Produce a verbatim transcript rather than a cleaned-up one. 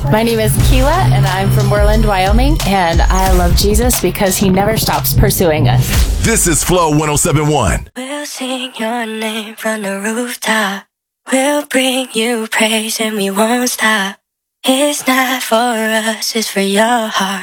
My name is Keela, and I'm from Worland, Wyoming, and I love Jesus because he never stops pursuing us. This is Flow one oh seven point one. We'll sing your name from the rooftop. We'll bring you praise and we won't stop. It's not for us, it's for your heart.